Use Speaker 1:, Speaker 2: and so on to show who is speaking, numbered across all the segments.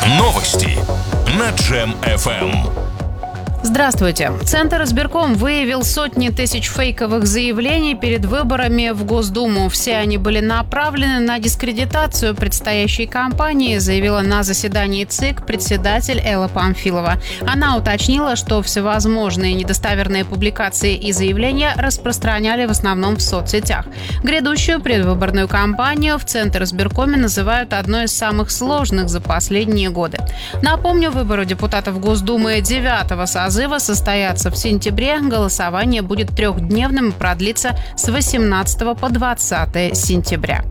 Speaker 1: Новости на Джем-ФМ.
Speaker 2: Здравствуйте. Центр избирком выявил сотни тысяч фейковых заявлений перед выборами в Госдуму. Все они были направлены на дискредитацию предстоящей кампании, заявила на заседании ЦИК председатель Элла Памфилова. Она уточнила, что всевозможные недостоверные публикации и заявления распространяли в основном в соцсетях. Грядущую предвыборную кампанию в Центр избиркоме называют одной из самых сложных за последние годы. Напомню, выборы депутатов Госдумы 9-го созыва состоятся в сентябре. Голосование будет трехдневным и продлится с 18 по 20 сентября.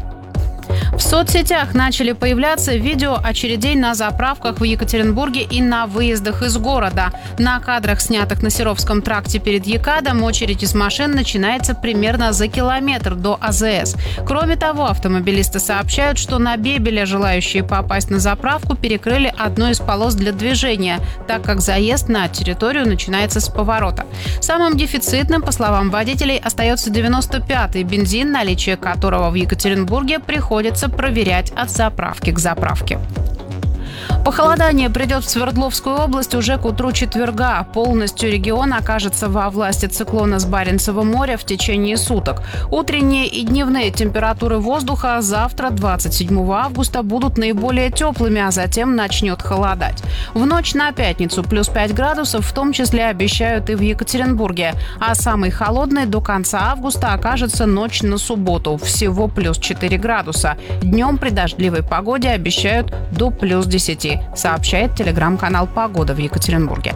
Speaker 2: В соцсетях начали появляться видео очередей на заправках в Екатеринбурге и на выездах из города. На кадрах, снятых на Серовском тракте перед ЕКАДом, очередь из машин начинается примерно за километр до АЗС. Кроме того, автомобилисты сообщают, что на Бебеля желающие попасть на заправку перекрыли одну из полос для движения, так как заезд на территорию начинается с поворота. Самым дефицитным, по словам водителей, остается 95-й бензин, наличие которого в Екатеринбурге приходится проверять от заправки к заправке. Похолодание придет в Свердловскую область уже к утру четверга. Полностью регион окажется во власти циклона с Баренцева моря в течение суток. Утренние и дневные температуры воздуха завтра, 27 августа, будут наиболее теплыми, а затем начнет холодать. В ночь на пятницу плюс 5 градусов, в том числе обещают и в Екатеринбурге. А самой холодной до конца августа окажется ночь на субботу, всего плюс 4 градуса. Днем при дождливой погоде обещают до плюс 10, сообщает телеграм-канал «Погода» в Екатеринбурге.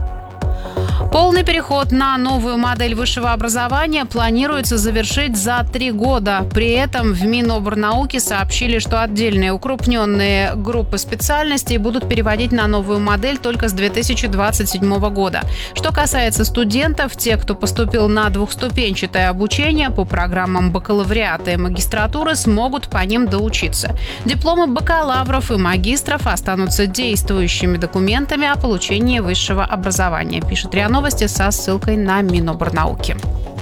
Speaker 2: Полный переход на новую модель высшего образования планируется завершить за 3 года. При этом в Минобрнауки сообщили, что отдельные укрупненные группы специальностей будут переводить на новую модель только с 2027 года. Что касается студентов, те, кто поступил на двухступенчатое обучение по программам бакалавриата и магистратуры, смогут по ним доучиться. Дипломы бакалавров и магистров останутся действующими документами о получении высшего образования, пишет РИА Новости со ссылкой на Минобрнауки.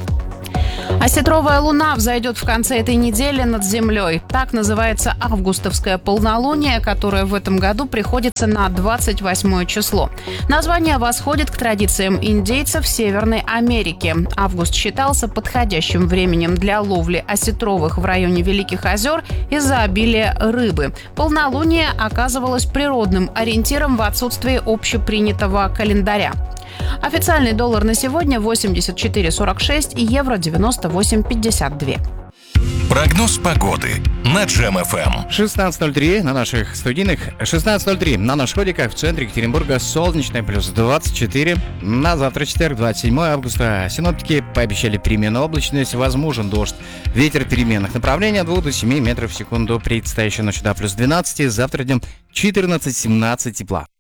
Speaker 2: Осетровая луна взойдет в конце этой недели над Землей. Так называется августовское полнолуние, которое в этом году приходится на 28 число. Название восходит к традициям индейцев Северной Америки. Август считался подходящим временем для ловли осетровых в районе Великих озер из-за обилия рыбы. Полнолуние оказывалось природным ориентиром в отсутствии общепринятого календаря. Официальный доллар на сегодня 84,46 и евро 98,52.
Speaker 1: Прогноз погоды на Джем-ФМ.
Speaker 3: 16:03 на наших студийных, 16:03 на наших ходиках в центре Екатеринбурга солнечное плюс 24. На завтра, четверг, 27 августа, синоптики пообещали переменную облачность, возможен дождь. Ветер переменных направлений от 2 до 7 метров в секунду. Предстоящая ночь до плюс 12, завтра днем 14-17 тепла.